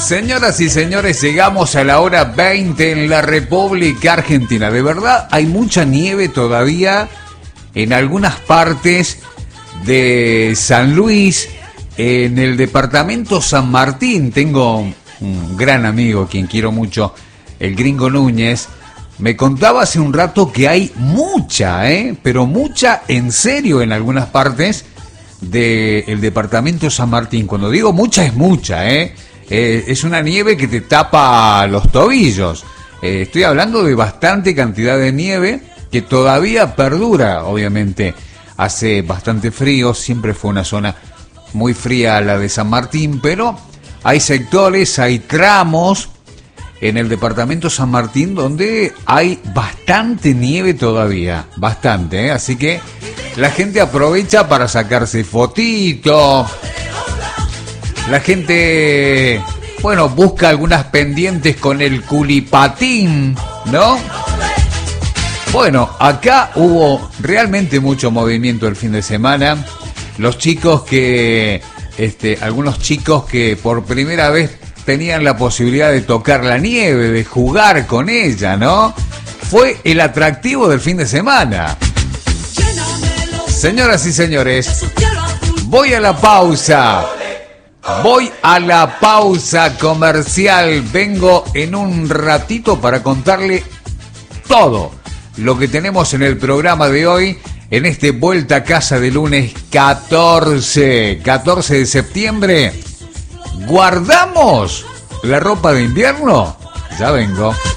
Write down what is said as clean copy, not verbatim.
Señoras y señores, llegamos a la hora 20 en la República Argentina. De verdad, hay mucha nieve todavía en algunas partes de San Luis, en el departamento San Martín. Tengo un gran amigo, quien quiero mucho, el Gringo Núñez. Me contaba hace un rato que hay mucha, pero mucha en serio en algunas partes del departamento San Martín. Cuando digo mucha, es mucha, es una nieve que te tapa los tobillos. Estoy hablando de bastante cantidad de nieve que todavía perdura, obviamente. Hace bastante frío, siempre fue una zona muy fría la de San Martín, pero hay sectores, hay tramos en el departamento San Martín donde hay bastante nieve todavía, bastante, así que la gente aprovecha para sacarse fotitos. La gente, bueno, busca algunas pendientes con el culipatín, ¿no? Bueno, acá hubo realmente mucho movimiento el fin de semana. Los chicos que, algunos chicos que por primera vez tenían la posibilidad de tocar la nieve, de jugar con ella, ¿no? Fue el atractivo del fin de semana. Señoras y señores, voy a la pausa. Voy a la pausa comercial. Vengo en un ratito para contarle todo lo que tenemos en el programa de hoy, en este Vuelta a Casa de lunes 14 de septiembre. ¿Guardamos la ropa de invierno? Ya vengo.